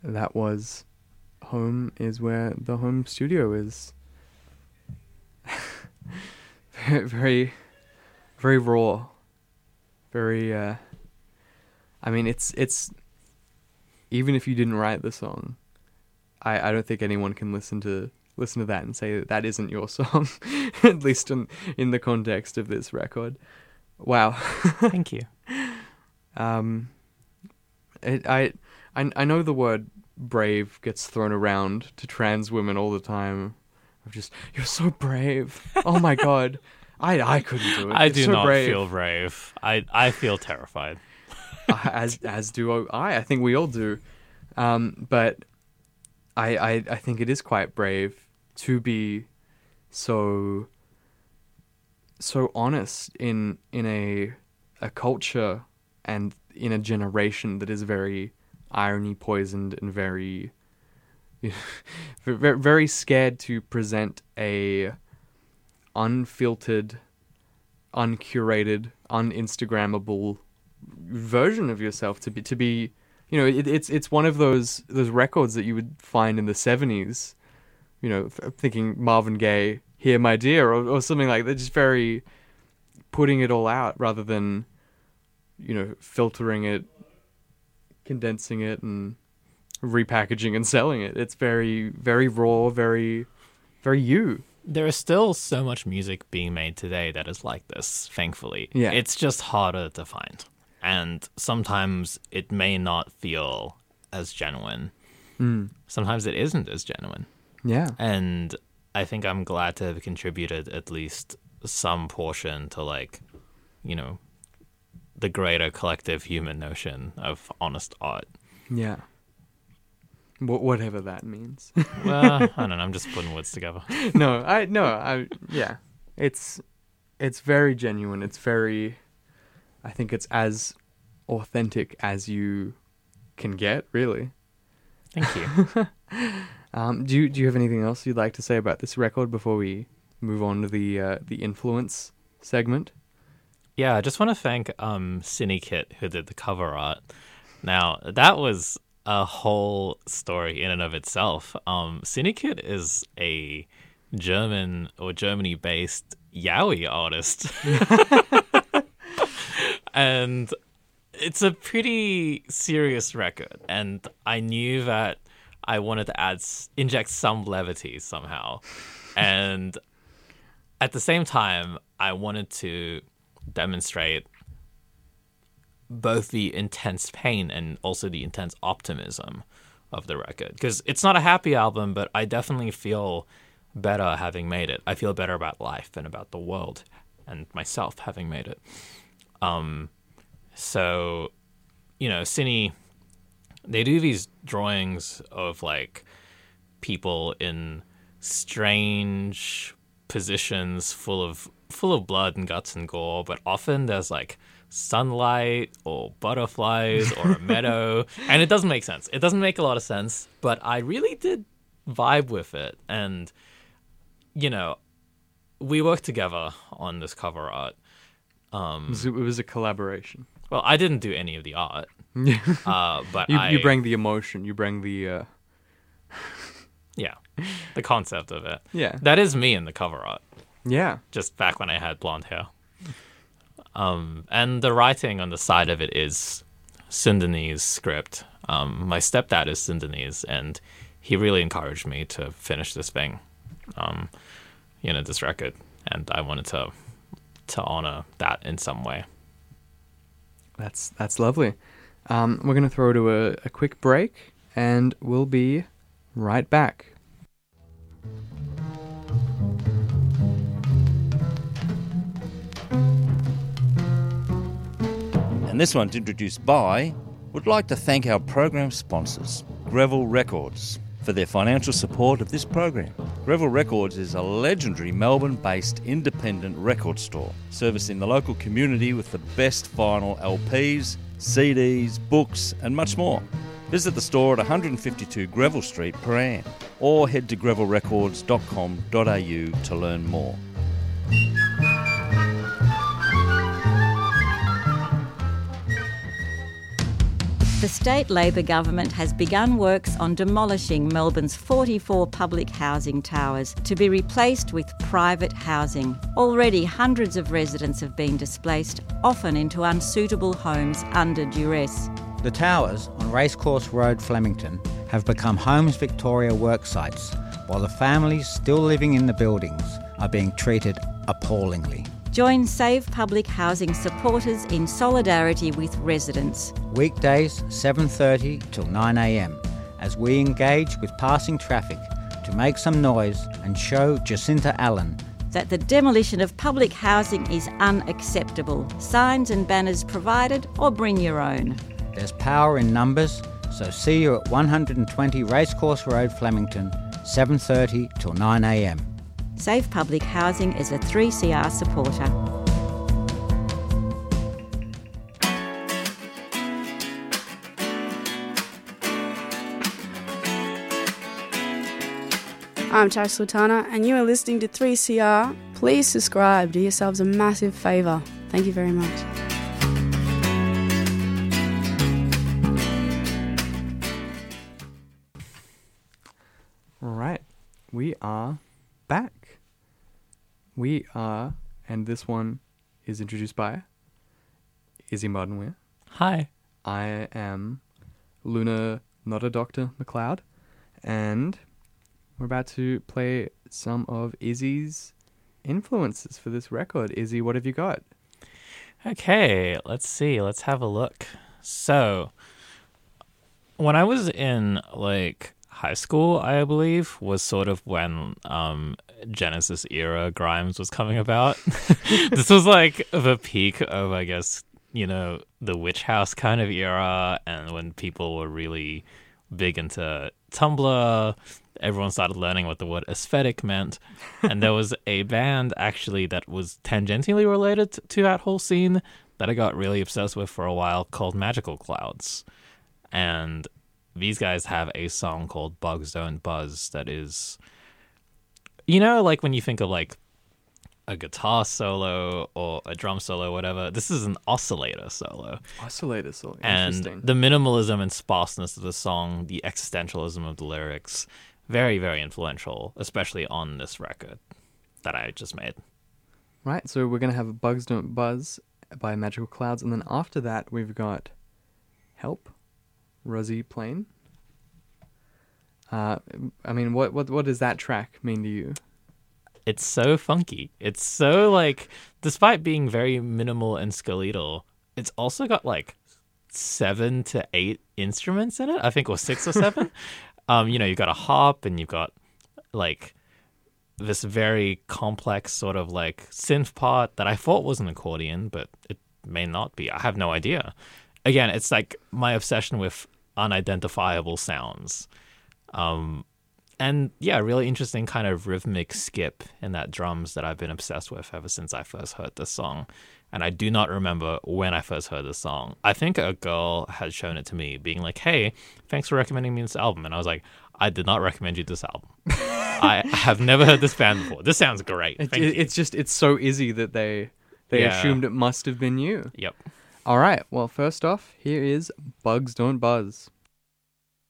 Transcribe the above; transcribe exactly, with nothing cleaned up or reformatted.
that was Home Is Where the Home Studio Is. very, very raw. Very, uh, I mean, it's, it's, even if you didn't write the song, I, I don't think anyone can listen to, listen to that and say that that isn't your song, at least in, in the context of this record. Wow. Thank you. Um, it, I, I, I know the word brave gets thrown around to trans women all the time. Of just, you're so brave. Oh my God. I, I couldn't do it. I You're do so not brave. feel brave. I, I feel terrified. uh, as, as do I. I think we all do. Um, but I, I, I think it is quite brave to be so, so honest in, in a, a culture and in a generation that is very irony poisoned and very, you know, very, very scared to present a unfiltered, uncurated, uninstagrammable version of yourself. To be, to be, you know, it, it's it's one of those those records that you would find in the seventies. You know, thinking Marvin Gaye, "Here, My Dear," or, or something like that. Just very putting it all out rather than, you know, filtering it, condensing it, and repackaging and selling it. It's very, very raw, very, very you. There is still so much music being made today that is like this, thankfully. Yeah. It's just harder to find. And sometimes it may not feel as genuine. Mm. Sometimes it isn't as genuine. Yeah. And I think I'm glad to have contributed at least some portion to, like, you know, the greater collective human notion of honest art. Yeah. Wh- whatever that means. Well, I don't know. I'm just putting words together. no, I no, I yeah. It's it's very genuine. It's very, I think it's as authentic as you can get, really. Thank you. um, do you do you have anything else you'd like to say about this record before we move on to the uh, the influence segment? Yeah, I just want to thank um, Cinekit, who did the cover art. Now, that was a whole story in and of itself. Um, Cinekit is a German or Germany-based yaoi artist. And it's a pretty serious record. And I knew that I wanted to add, inject some levity somehow. And at the same time, I wanted to demonstrate both the intense pain and also the intense optimism of the record. Because it's not a happy album, but I definitely feel better having made it. I feel better about life and about the world and myself having made it. Um, so, you know, Cine, they do these drawings of, like, people in strange positions full of full of blood and guts and gore, but often there's, like, sunlight or butterflies or a meadow, and it doesn't make sense. It doesn't make a lot of sense, but I really did vibe with it. And, you know, we worked together on this cover art. Um, It was, it was a collaboration. well, I didn't do any of the art, uh, but you I... you bring the emotion. You bring the uh... Yeah, the concept of it. yeah That is me in the cover art, yeah. just back when I had blonde hair. Um, and the writing on the side of it is Sundanese script. Um, my stepdad is Sundanese, and he really encouraged me to finish this thing, um, you know, this record. And I wanted to to honor that in some way. That's that's lovely. Um, we're gonna throw to a, a quick break, and we'll be right back. And this one's introduced by, would like to thank our program sponsors, Greville Records, for their financial support of this program. Greville Records is a legendary Melbourne-based independent record store, servicing the local community with the best vinyl L Ps, C Ds, books, and much more. Visit the store at one fifty-two Greville Street, Prahran, or head to greville records dot com dot a u to learn more. The state Labor government has begun works on demolishing Melbourne's forty-four public housing towers to be replaced with private housing. Already hundreds of residents have been displaced, often into unsuitable homes under duress. The towers on Racecourse Road, Flemington, have become Homes Victoria work sites, while the families still living in the buildings are being treated appallingly. Join Save Public Housing supporters in solidarity with residents. Weekdays seven thirty till nine a m as we engage with passing traffic to make some noise and show Jacinta Allen that the demolition of public housing is unacceptable. Signs and banners provided, or bring your own. There's power in numbers, so see you at one hundred twenty Racecourse Road, Flemington, seven thirty till nine a m. Save Public Housing is a three C R supporter. I'm Tash Sultana and you are listening to three C R. Please subscribe, do yourselves a massive favour. Thank you very much. All right, we are back. We are, and this one is introduced by Izzy Mardenweir. Hi. I am Luna, not a Doctor McLeod, and we're about to play some of Izzy's influences for this record. Izzy, what have you got? Okay, let's see. Let's have a look. So, when I was in, like, high school, I believe, was sort of when um, Genesis era Grimes was coming about. This was like the peak of, I guess, you know, the Witch House kind of era, and when people were really big into Tumblr, everyone started learning what the word aesthetic meant. And there was a band actually that was tangentially related to that whole scene that I got really obsessed with for a while called Magical Clouds. And these guys have a song called Bugs Don't Buzz that is, you know, like when you think of like a guitar solo or a drum solo, whatever, this is an oscillator solo. Oscillator solo, and interesting. The minimalism and sparseness of the song, the existentialism of the lyrics, very, very influential, especially on this record that I just made. Right, so we're going to have Bugs Don't Buzz by Magical Clouds, and then after that we've got Help, Rosie Plain. Uh, I mean, what, what what does that track mean to you? It's so funky. It's so, like, despite being very minimal and skeletal, it's also got, like, seven to eight instruments in it, I think, or six or seven. um, you know, you've got a harp, and you've got, like, this very complex sort of, like, synth part that I thought was an accordion, but it may not be. I have no idea. Again, it's, like, my obsession with unidentifiable sounds. Um... And yeah, really interesting kind of rhythmic skip in that drums that I've been obsessed with ever since I first heard this song. And I do not remember when I first heard this song. I think a girl had shown it to me, being like, hey, thanks for recommending me this album. And I was like, I did not recommend you this album. I have never heard this band before. This sounds great. It, Thank it, you. it's just, it's so easy that they, they Yeah. assumed it must have been you. Yep. All right, well, first off, here is Bugs Don't Buzz.